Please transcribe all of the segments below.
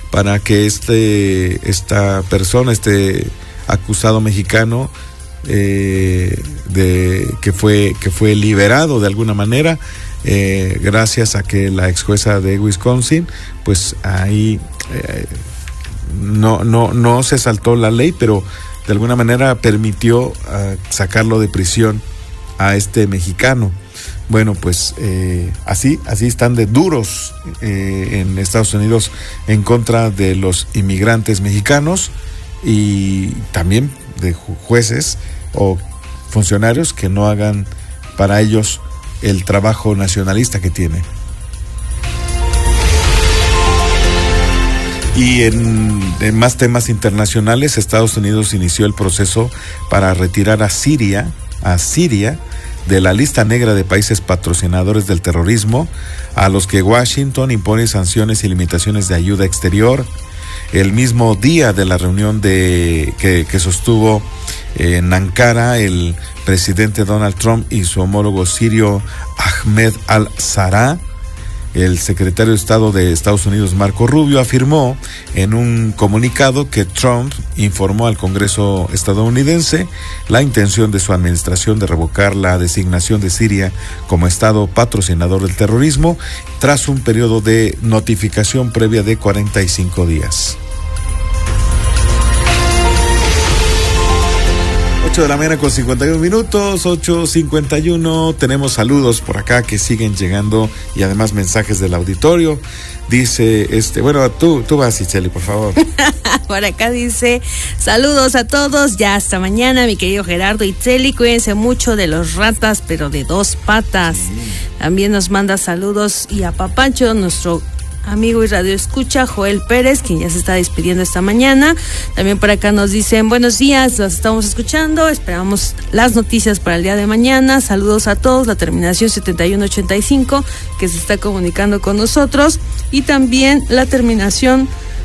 para que esta persona, este acusado mexicano, que fue liberado de alguna manera, gracias a que la ex jueza de Wisconsin, pues ahí no se saltó la ley, pero de alguna manera permitió sacarlo de prisión a este mexicano. Bueno, pues así están de duros en Estados Unidos en contra de los inmigrantes mexicanos, y también de jueces o funcionarios que no hagan para ellos el trabajo nacionalista que tiene. Y en más temas internacionales, Estados Unidos inició el proceso para retirar a Siria de la lista negra de países patrocinadores del terrorismo, a los que Washington impone sanciones y limitaciones de ayuda exterior. El mismo día de la reunión que sostuvo en Ankara el presidente Donald Trump y su homólogo sirio Ahmed al-Shara, el secretario de Estado de Estados Unidos, Marco Rubio, afirmó en un comunicado que Trump informó al Congreso estadounidense la intención de su administración de revocar la designación de Siria como Estado patrocinador del terrorismo tras un periodo de notificación previa de 45 días. 8 de la mañana con 51 minutos, 8:51. Tenemos saludos por acá que siguen llegando y además mensajes del auditorio. Dice, bueno, tú vas, Itzeli, por favor. Por acá dice, saludos a todos, ya hasta mañana, mi querido Gerardo Itzeli, cuídense mucho de los ratas, pero de dos patas. También nos manda saludos y apapacho nuestro amigo y radio escucha Joel Pérez, quien ya se está despidiendo esta mañana. También por acá nos dicen buenos días, los estamos escuchando, esperamos las noticias para el día de mañana. Saludos a todos, la terminación 7185 que se está comunicando con nosotros, y también la terminación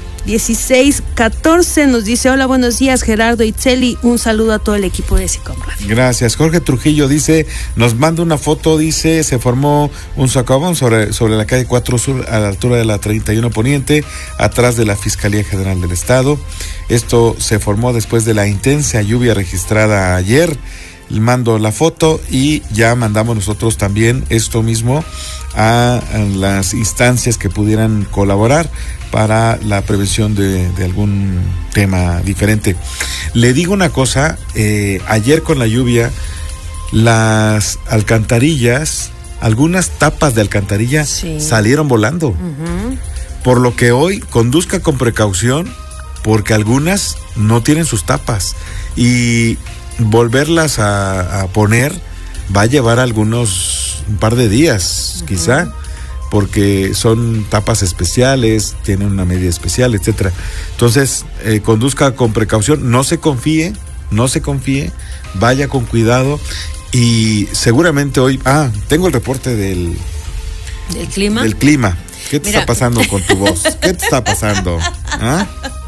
1614 nos dice hola, buenos días Gerardo Itzeli, un saludo a todo el equipo de SICOM Radio. Gracias. Jorge Trujillo dice, nos manda una foto, dice, se formó un socavón sobre la calle 4 Sur a la altura de la 31 Poniente, atrás de la Fiscalía General del Estado. Esto se formó después de la intensa lluvia registrada ayer. Mando la foto y ya mandamos nosotros también esto mismo a las instancias que pudieran colaborar para la prevención de algún tema diferente. Le digo una cosa, ayer con la lluvia, las alcantarillas, algunas tapas de alcantarilla salieron volando. Uh-huh. Por lo que hoy conduzca con precaución, porque algunas no tienen sus tapas, y volverlas a poner va a llevar un par de días, uh-huh, quizá, porque son tapas especiales, tienen una medida especial, etcétera. Entonces, conduzca con precaución, no se confíe, vaya con cuidado, y seguramente hoy, tengo el reporte del clima. Del clima. ¿Qué te está pasando con tu voz? ¿Qué te está pasando? ¿Ah?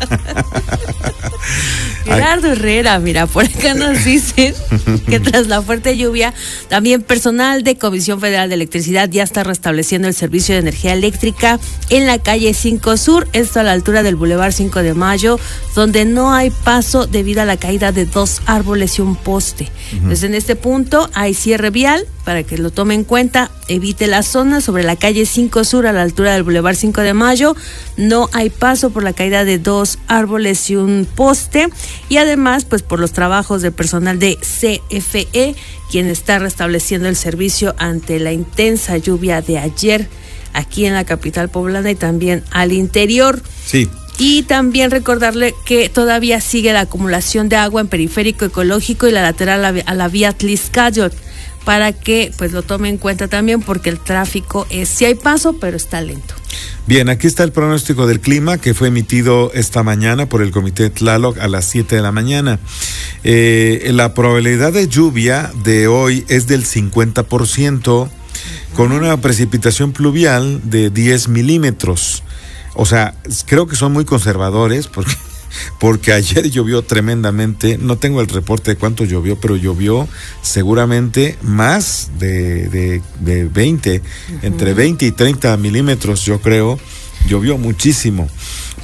Gerardo Herrera, mira, por acá nos dicen que tras la fuerte lluvia, también personal de Comisión Federal de Electricidad ya está restableciendo el servicio de energía eléctrica en la calle 5 Sur, esto a la altura del Boulevard 5 de Mayo, donde no hay paso debido a la caída de 2 árboles y un poste. Uh-huh. Entonces, en este punto hay cierre vial, para que lo tome en cuenta, evite la zona sobre la calle 5 Sur a la altura del Boulevard 5 de Mayo, no hay paso por la caída de 2 árboles y un poste, y además pues por los trabajos del personal de CFE, quien está restableciendo el servicio ante la intensa lluvia de ayer aquí en la capital poblana y también al interior. Sí. Y también recordarle que todavía sigue la acumulación de agua en Periférico Ecológico y la lateral a la vía Tliscayot, para que pues lo tome en cuenta también, porque el tráfico sí hay paso, pero está lento. Bien, aquí está el pronóstico del clima que fue emitido esta mañana por el Comité Tlaloc a las 7 de la mañana. La probabilidad de lluvia de hoy es del 50%, con una precipitación pluvial de 10 milímetros. O sea, creo que son muy conservadores porque ayer llovió tremendamente. No tengo el reporte de cuánto llovió, pero llovió seguramente más de 20, uh-huh, entre 20 y 30 milímetros, yo creo. Llovió muchísimo.